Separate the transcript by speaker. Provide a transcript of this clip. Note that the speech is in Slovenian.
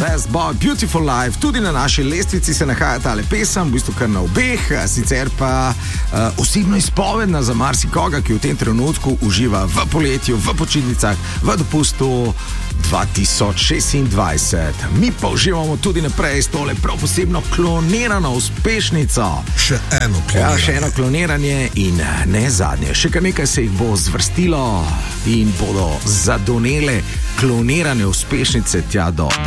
Speaker 1: Best Boy, Beautiful Life. Tudi na naši lestvici se nahaja tale pesem, v bistvu kar na obeh, sicer pa osebno izpovedna za marsikoga, ki v tem trenutku uživa v poletju, v počitnicah, v dopustu 2026. Mi pa uživamo tudi naprej s tole prav posebno klonirano uspešnico.
Speaker 2: Še eno kloniranje.
Speaker 1: Ja, še eno kloniranje in ne zadnje. Še kar nekaj se jih bo zvrstilo in bodo zadonele klonirane uspešnice tja do